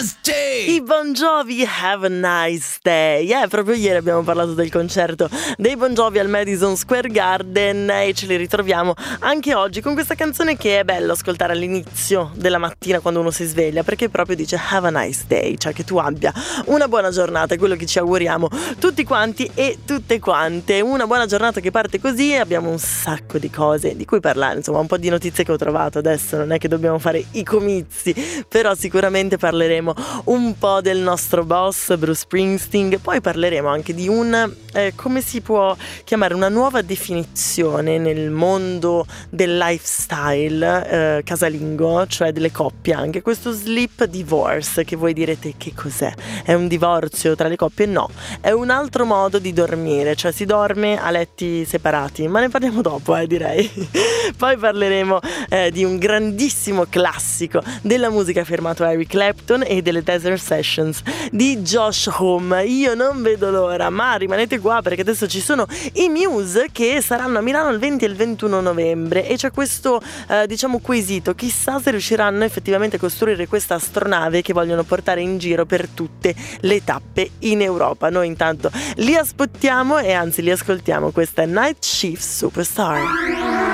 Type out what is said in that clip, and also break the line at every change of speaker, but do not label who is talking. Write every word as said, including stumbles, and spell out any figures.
I Bon Jovi, Have a Nice Day. Eh, proprio ieri abbiamo parlato del concerto dei Bon Jovi al Madison Square Garden e ce li ritroviamo anche oggi con questa canzone che è bello ascoltare all'inizio della mattina quando uno si sveglia, perché proprio dice Have a Nice Day, cioè che tu abbia una buona giornata, è quello che ci auguriamo tutti quanti e tutte quante. Una buona giornata che parte così e abbiamo un sacco di cose di cui parlare, insomma un po' di notizie che ho trovato adesso, non è che dobbiamo fare i comizi, però sicuramente parleremo un po' del nostro boss Bruce Springsteen, poi parleremo anche di un eh, come si può chiamare, una nuova definizione nel mondo del lifestyle eh, casalingo, cioè delle coppie, anche questo sleep divorce, che voi direte che cos'è? È un divorzio tra le coppie? No, è un altro modo di dormire, cioè si dorme a letti separati, ma ne parliamo dopo eh, direi. Poi parleremo eh, di un grandissimo classico della musica firmato Eric Clapton e delle Desert Sessions di Josh Homme. Io non vedo l'ora, ma rimanete qua perché adesso ci sono i Muse che saranno a Milano il venti e il ventuno novembre e c'è questo eh, diciamo quesito, chissà se riusciranno effettivamente a costruire questa astronave che vogliono portare in giro per tutte le tappe in Europa. Noi intanto li aspettiamo e anzi li ascoltiamo. Questa è Night Shift Superstar.